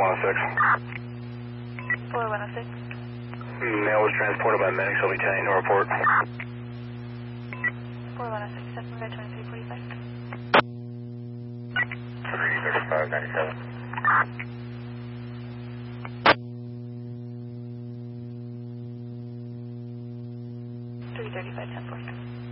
4106. 4106. Mail was transported by medics. I'll be taking no report. 4106, that's my 2345. 33597. 335 10 4.